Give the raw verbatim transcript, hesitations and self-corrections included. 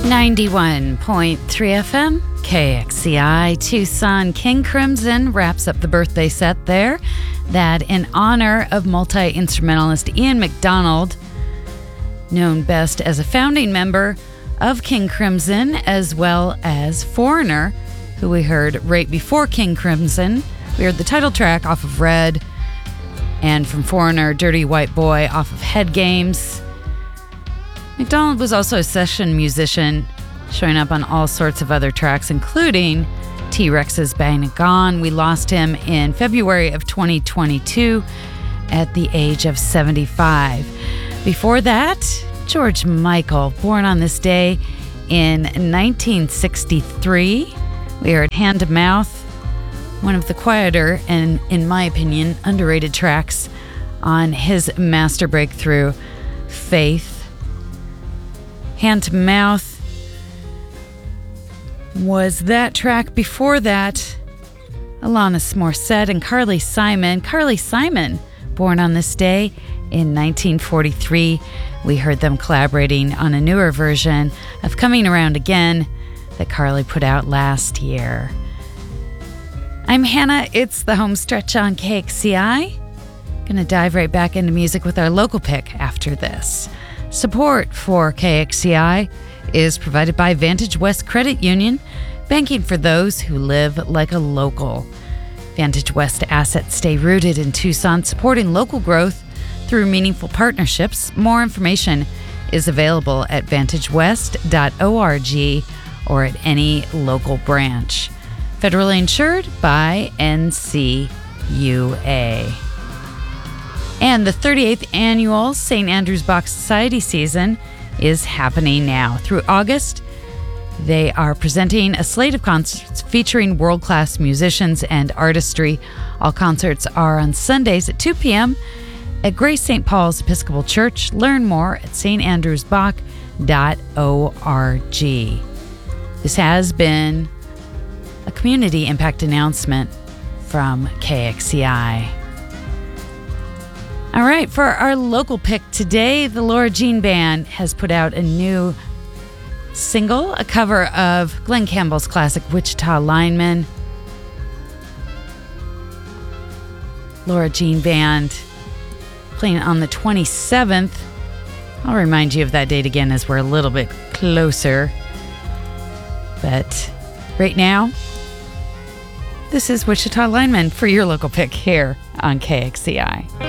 ninety-one point three F M, K X C I, Tucson. King Crimson wraps up the birthday set there. That in honor of multi-instrumentalist Ian McDonald, known best as a founding member of King Crimson, as well as Foreigner, who we heard right before King Crimson. We heard the title track off of Red, and from Foreigner, Dirty White Boy off of Head Games. McDonald was also a session musician, showing up on all sorts of other tracks, including T-Rex's Bang and Gone. We lost him in February of twenty twenty-two at the age of seventy-five. Before that, George Michael, born on this day in nineteen sixty-three. We heard Hand to Mouth, one of the quieter and, in my opinion, underrated tracks on his master breakthrough, Faith. Hand to Mouth was that track. Before that, Alanis Morissette and Carly Simon. Carly Simon, born on this day in nineteen forty-three. We heard them collaborating on a newer version of Coming Around Again that Carly put out last year. I'm Hannah. It's the home stretch on K X C I. Gonna dive right back into music with our local pick after this. Support for K X C I is provided by Vantage West Credit Union, banking for those who live like a local. Vantage West assets stay rooted in Tucson, supporting local growth through meaningful partnerships. More information is available at vantage west dot org or at any local branch. Federally insured by N C U A. And the thirty-eighth annual Saint Andrew's Bach Society season is happening now. Through August, they are presenting a slate of concerts featuring world-class musicians and artistry. All concerts are on Sundays at two p.m. at Grace Saint Paul's Episcopal Church. Learn more at st andrews bach dot org. This has been a community impact announcement from K X C I. All right, for our local pick today, the Laura Jean Band has put out a new single, a cover of Glenn Campbell's classic Wichita Lineman. Laura Jean Band playing on the twenty-seventh. I'll remind you of that date again as we're a little bit closer. But right now, this is Wichita Lineman for your local pick here on K X C I.